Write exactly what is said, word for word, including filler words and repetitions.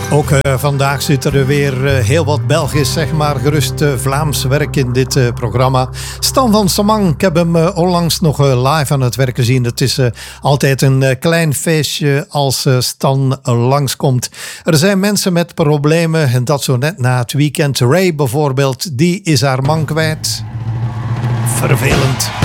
Ook uh, vandaag zit er weer uh, heel wat Belgisch, zeg maar, gerust uh, Vlaams werk in dit uh, programma. Stan van Samang, ik heb hem uh, onlangs nog uh, live aan het werk gezien. Het is uh, altijd een uh, klein feestje als uh, Stan uh, langskomt. Er zijn mensen met problemen en dat zo net na het weekend. Ray bijvoorbeeld, die is haar man kwijt. Vervelend.